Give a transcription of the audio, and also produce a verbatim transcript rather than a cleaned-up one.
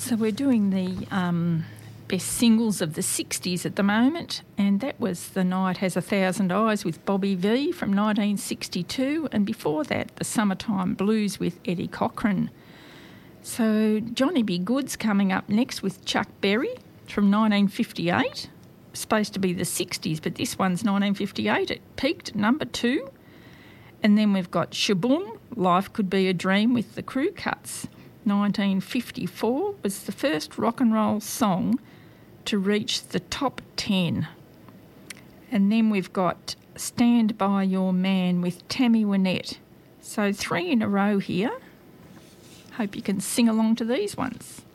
So we're doing the um, best singles of the sixties at the moment, and that was The Night Has a Thousand Eyes with Bobby Vee from nineteen sixty-two, and before that, The Summertime Blues with Eddie Cochran. So Johnny B. Good's coming up next with Chuck Berry from nineteen fifty-eight. Supposed to be the sixties, but this one's nineteen fifty-eight. It peaked at number two. And then we've got Shaboom, Life Could Be a Dream with the Crew Cuts. nineteen fifty-four was the first rock and roll song to reach the top ten. And then we've got Stand By Your Man with Tammy Wynette. So three in a row here. Hope you can sing along to these ones.